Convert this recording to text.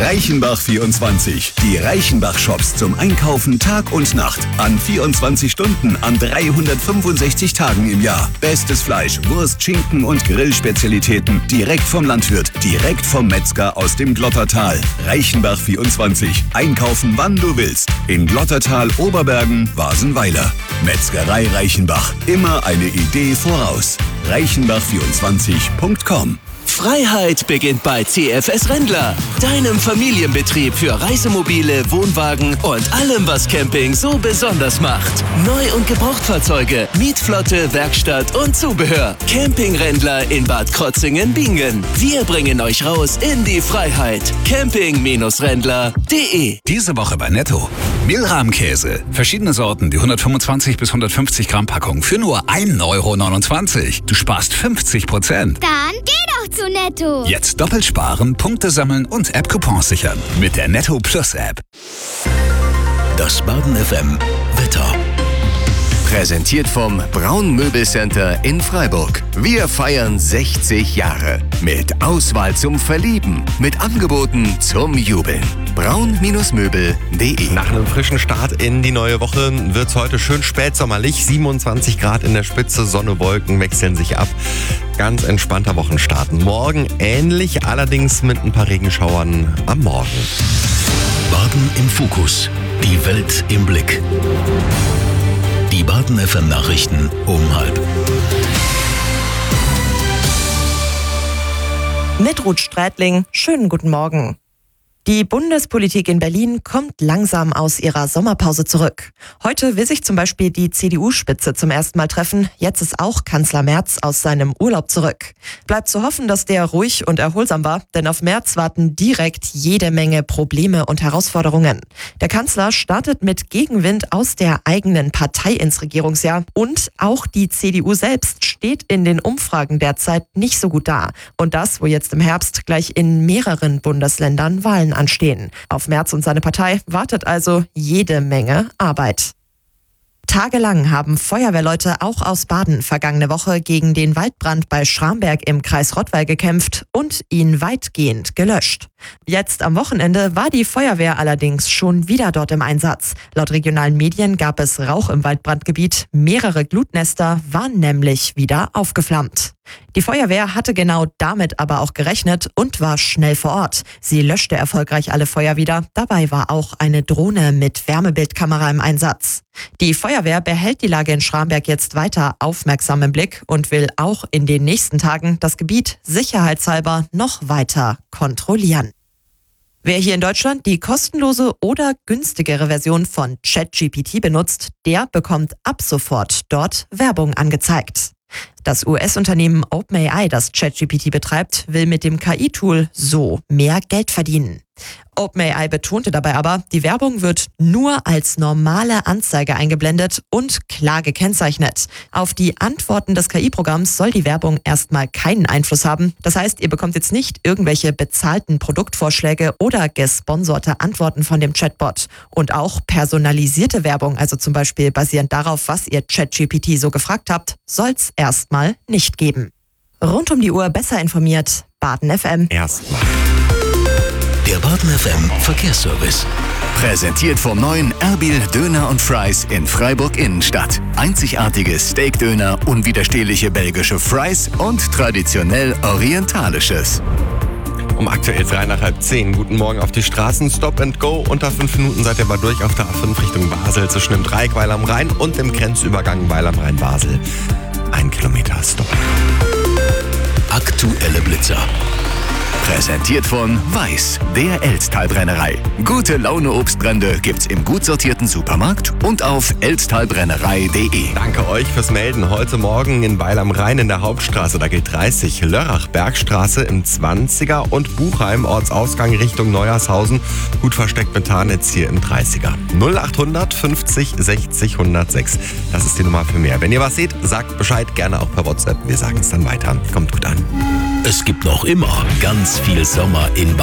Reichenbach24. Die Reichenbach-Shops zum Einkaufen Tag und Nacht. An 24 Stunden, an 365 Tagen im Jahr. Bestes Fleisch, Wurst, Schinken und Grillspezialitäten. Direkt vom Landwirt, direkt vom Metzger aus dem Glottertal. Reichenbach24. Einkaufen, wann du willst. In Glottertal, Oberbergen, Wasenweiler. Metzgerei Reichenbach. Immer eine Idee voraus. Reichenbach24.com. Freiheit beginnt bei CFS Rendler, deinem Familienbetrieb für Reisemobile, Wohnwagen und allem, was Camping so besonders macht. Neu- und Gebrauchtfahrzeuge, Mietflotte, Werkstatt und Zubehör. Camping Rendler in Bad Krotzingen-Bingen. Wir bringen euch raus in die Freiheit. Camping-Rendler.de. Diese Woche bei Netto. Mehlrahmkäse. Verschiedene Sorten, die 125 bis 150 Gramm Packung für nur 1,29 €. Du sparst 50%. Dann geh doch zu Netto. Jetzt doppelt sparen, Punkte sammeln und App-Coupons sichern. Mit der Netto Plus App. Das Baden FM Wetter. Präsentiert vom Braun Möbelcenter in Freiburg. Wir feiern 60 Jahre. Mit Auswahl zum Verlieben. Mit Angeboten zum Jubeln. braun-möbel.de. Nach einem frischen Start in die neue Woche wird es heute schön spätsommerlich. 27 Grad in der Spitze, Sonne, Wolken wechseln sich ab. Ganz entspannter Wochenstart. Morgen ähnlich, allerdings mit ein paar Regenschauern am Morgen. Baden im Fokus. Die Welt im Blick. Die Baden FM Nachrichten um 12:30. Mit Ruth Strätling, schönen guten Morgen. Die Bundespolitik in Berlin kommt langsam aus ihrer Sommerpause zurück. Heute will sich zum Beispiel die CDU-Spitze zum ersten Mal treffen. Jetzt ist auch Kanzler Merz aus seinem Urlaub zurück. Bleibt zu hoffen, dass der ruhig und erholsam war, denn auf Merz warten direkt jede Menge Probleme und Herausforderungen. Der Kanzler startet mit Gegenwind aus der eigenen Partei ins Regierungsjahr und auch die CDU selbst steht in den Umfragen derzeit nicht so gut da. Und das, wo jetzt im Herbst gleich in mehreren Bundesländern Wahlen anstehen. Auf Merz und seine Partei wartet also jede Menge Arbeit. Tagelang haben Feuerwehrleute auch aus Baden vergangene Woche gegen den Waldbrand bei Schramberg im Kreis Rottweil gekämpft und ihn weitgehend gelöscht. Jetzt am Wochenende war die Feuerwehr allerdings schon wieder dort im Einsatz. Laut regionalen Medien gab es Rauch im Waldbrandgebiet. Mehrere Glutnester waren nämlich wieder aufgeflammt. Die Feuerwehr hatte genau damit aber auch gerechnet und war schnell vor Ort. Sie löschte erfolgreich alle Feuer wieder. Dabei war auch eine Drohne mit Wärmebildkamera im Einsatz. Die Feuerwehr behält die Lage in Schramberg jetzt weiter aufmerksam im Blick und will auch in den nächsten Tagen das Gebiet sicherheitshalber noch weiter kontrollieren. Wer hier in Deutschland die kostenlose oder günstigere Version von ChatGPT benutzt, der bekommt ab sofort dort Werbung angezeigt. Das US-Unternehmen OpenAI, das ChatGPT betreibt, will mit dem KI-Tool so mehr Geld verdienen. OpenAI betonte dabei aber, die Werbung wird nur als normale Anzeige eingeblendet und klar gekennzeichnet. Auf die Antworten des KI-Programms soll die Werbung erstmal keinen Einfluss haben. Das heißt, ihr bekommt jetzt nicht irgendwelche bezahlten Produktvorschläge oder gesponserte Antworten von dem Chatbot. Und auch personalisierte Werbung, also zum Beispiel basierend darauf, was ihr ChatGPT so gefragt habt, soll's erstmal nicht geben. Rund um die Uhr besser informiert, Baden FM. Erstmal. Der Baden FM Verkehrsservice. Präsentiert vom neuen Erbil Döner und Fries in Freiburg Innenstadt. Einzigartige Steakdöner, unwiderstehliche belgische Fries und traditionell orientalisches. Um aktuell 9:55. Guten Morgen auf die Straßen. Stop and Go. Unter 5 Minuten seid ihr mal durch auf der A5 Richtung Basel zwischen dem Dreieck Weil am Rhein und dem Grenzübergang Weil am Rhein-Basel. 1 Kilometer Stop. Aktuelle Blitzer. Präsentiert von Weiß, der Elsttalbrennerei. Gute Laune Obstbrände gibt's im gut sortierten Supermarkt und auf elsttalbrennerei.de. Danke euch fürs Melden. Heute Morgen in Weil am Rhein in der Hauptstraße, da gilt 30. Lörrach Bergstraße im 20er und Buchheim Ortsausgang Richtung Neuershausen. Gut versteckt mit Tarnitz hier im 30er. 0800 50 60 106. Das ist die Nummer für mehr. Wenn ihr was seht, sagt Bescheid, gerne auch per WhatsApp. Wir sagen es dann weiter. Kommt gut an. Es gibt noch immer ganz viel Sommer in Baden.